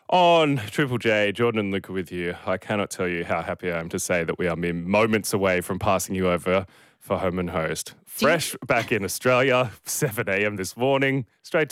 On Triple J, Jordan and Luca with you. I cannot tell you how happy I am to say that we are mere moments away from passing you over for home and host. Do you- Fresh back in Australia, 7 a.m. this morning, straight